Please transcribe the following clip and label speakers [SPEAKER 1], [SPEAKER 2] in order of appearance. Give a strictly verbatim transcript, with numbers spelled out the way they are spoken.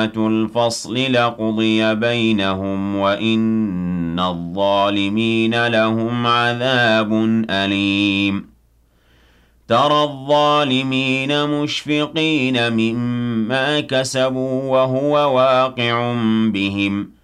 [SPEAKER 1] كلمة الفصل لقضي بينهم وإن الظالمين لهم عذاب أليم ترى الظالمين مشفقين مما كسبوا وهو واقع بهم